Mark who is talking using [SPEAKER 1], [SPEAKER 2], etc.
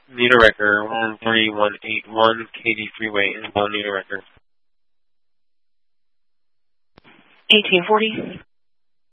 [SPEAKER 1] Nina Wrecker, 13181 Katy Freeway, inbound Nina Wrecker.
[SPEAKER 2] 1840.